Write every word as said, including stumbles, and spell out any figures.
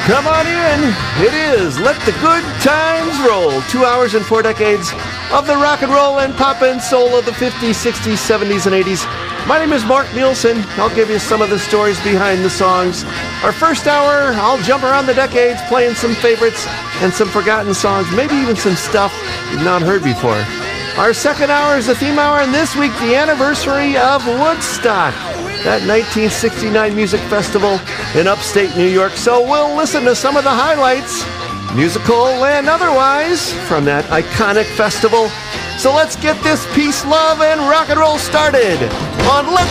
Come on in. It is Let the Good Times Roll. Two hours and four decades of the rock and roll and pop and soul of the fifties, sixties, seventies, and eighties. My name is Mark Nielsen. I'll give you some of the stories behind the songs. Our first hour, I'll jump around the decades playing some favorites and some forgotten songs, maybe even some stuff you've not heard before. Our second hour is the theme hour, and this week, the anniversary of Woodstock, that nineteen sixty-nine music festival in upstate New York. So we'll listen to some of the highlights, musical and otherwise, from that iconic festival. So let's get this peace, love, and rock and roll started on Let